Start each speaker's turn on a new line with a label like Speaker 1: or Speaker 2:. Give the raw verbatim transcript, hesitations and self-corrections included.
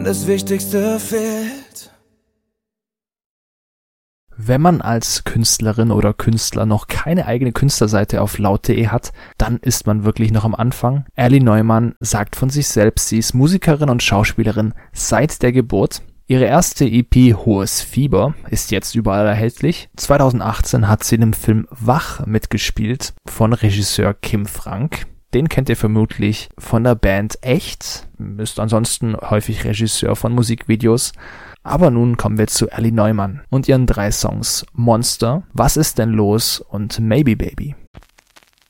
Speaker 1: das Wichtigste fehlt.
Speaker 2: Wenn man als Künstlerin oder Künstler noch keine eigene Künstlerseite auf laut punkt de hat, dann ist man wirklich noch am Anfang. Ellie Neumann sagt von sich selbst, sie ist Musikerin und Schauspielerin seit der Geburt. Ihre erste E P Hohes Fieber ist jetzt überall erhältlich. zweitausendachtzehn hat sie in dem Film Wach mitgespielt von Regisseur Kim Frank. Den kennt ihr vermutlich von der Band Echt, ist ansonsten häufig Regisseur von Musikvideos. Aber nun kommen wir zu Ellie Neumann und ihren drei Songs Monster, Was ist denn los und Maybe Baby.